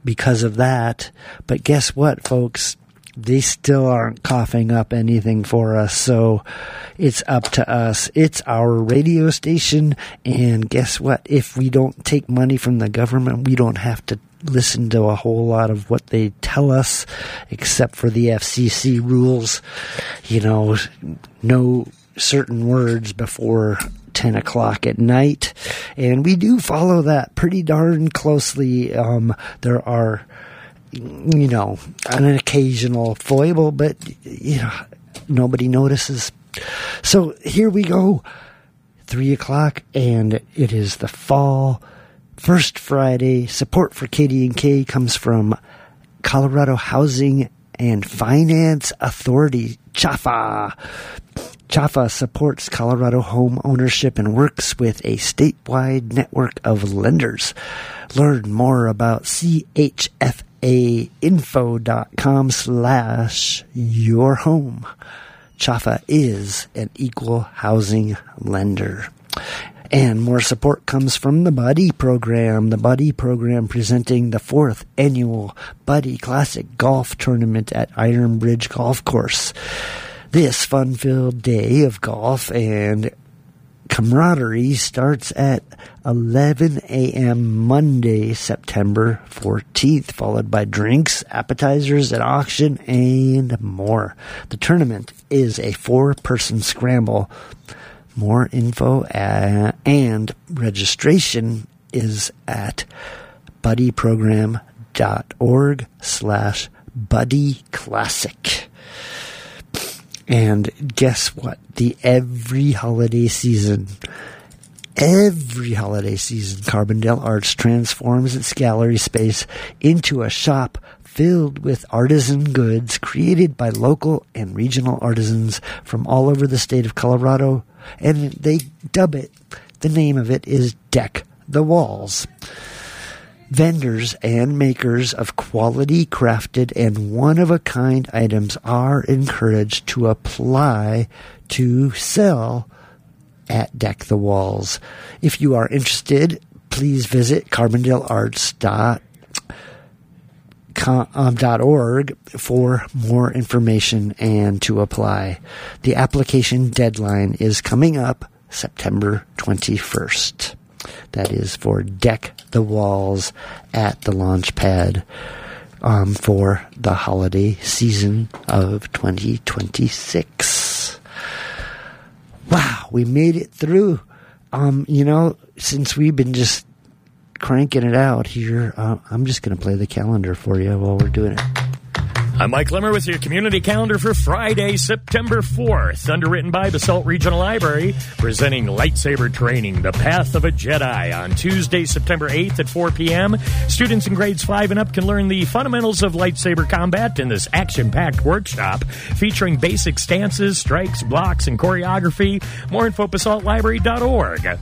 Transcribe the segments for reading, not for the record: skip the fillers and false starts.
because of that. But guess what, folks? They still aren't coughing up anything for us, so it's up to us. It's our radio station, and guess what? If we don't take money from the government, we don't have to listen to a whole lot of what they tell us, except for the FCC rules. You know, no certain words before 10 o'clock at night, and we do follow that pretty darn closely. There are, you know, an occasional foible, but, you know, nobody notices. So here we go, 3 o'clock, and it is the fall, first Friday. Support for KDNK comes from Colorado Housing and Finance Authority, CHFA. CHFA supports Colorado home ownership and works with a statewide network of lenders. Learn more about chfainfo.com/yourhome. CHFA is an equal housing lender. And more support comes from the Buddy Program. The Buddy Program presenting the 4th annual Buddy Classic Golf Tournament at Iron Bridge Golf Course. This fun-filled day of golf and camaraderie starts at 11 a.m. Monday, September 14th, followed by drinks, appetizers, an auction, and more. The tournament is a 4-person scramble. More info and registration is at buddyprogram.org/buddyclassic. And guess what? Every holiday season, Carbondale Arts transforms its gallery space into a shop filled with artisan goods created by local and regional artisans from all over the state of Colorado. And they dub it, the name of it is Deck the Walls. Vendors and makers of quality crafted and one-of-a-kind items are encouraged to apply to sell at Deck the Walls. If you are interested, please visit carbondalearts.org for more information and to apply. The application deadline is coming up September 21st. That is for Deck the Walls at the launch pad for the holiday season of 2026. Wow, we made it through. You know, since we've been just cranking it out here, I'm just going to play the calendar for you while we're doing it. I'm Mike Limmer with your community calendar for Friday, September 4th, underwritten by Basalt Regional Library, presenting lightsaber training, The Path of a Jedi, on Tuesday, September 8th at 4 p.m. Students in grades 5 and up can learn the fundamentals of lightsaber combat in this action-packed workshop featuring basic stances, strikes, blocks, and choreography. More info at basaltlibrary.org.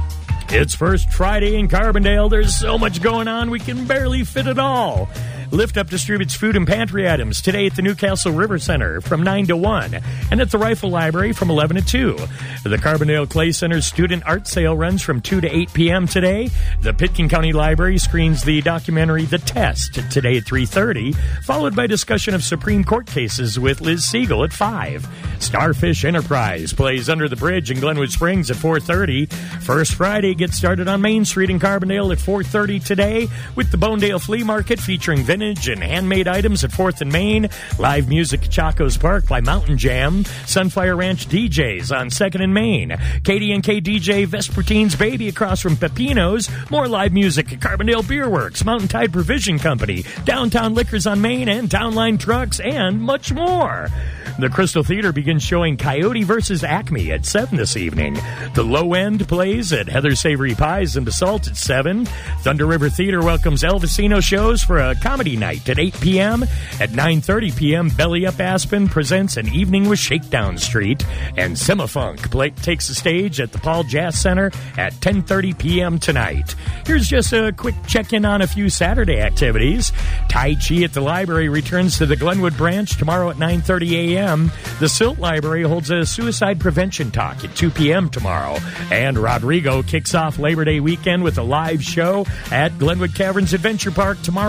It's First Friday in Carbondale. There's so much going on, we can barely fit it all. Lift Up distributes food and pantry items today at the Newcastle River Center from 9 to 1 and at the Rifle Library from 11 to 2. The Carbondale Clay Center's student art sale runs from 2 to 8 p.m. today. The Pitkin County Library screens the documentary The Test today at 3:30, followed by discussion of Supreme Court cases with Liz Siegel at 5. Starfish Enterprise plays Under the Bridge in Glenwood Springs at 4:30. First Friday gets started on Main Street in Carbondale at 4:30 today with the Bonedale Flea Market featuring vintage and handmade items at 4th and Main. Live music at Chaco's Park by Mountain Jam. Sunfire Ranch DJs on 2nd and Main. KDNK DJ Vespertine's Baby across from Pepino's. More live music at Carbondale Beer Works, Mountain Tide Provision Company, Downtown Liquors on Main, and Downline Trucks, and much more. The Crystal Theater begins showing Coyote vs. Acme at 7 this evening. The Low End plays at Heather's Savory Pies in Basalt at 7. Thunder River Theater welcomes Elvisino shows for a comedy night at 8 p.m. At 9:30 p.m., Belly Up Aspen presents An Evening with Shakedown Street. And Simafunk takes the stage at the Paul Jazz Center at 10:30 p.m. tonight. Here's just a quick check-in on a few Saturday activities. Tai Chi at the library returns to the Glenwood branch tomorrow at 9:30 a.m. The Silt Library holds a suicide prevention talk at 2 p.m. tomorrow. And Rodrigo kicks off Labor Day weekend with a live show at Glenwood Caverns Adventure Park tomorrow